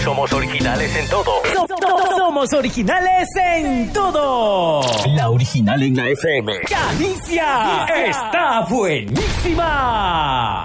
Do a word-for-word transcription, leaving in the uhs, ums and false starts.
somos originales en todo. So- so- somos originales en todo. La original en la F M. ¡Calicia! ¡Está buenísima!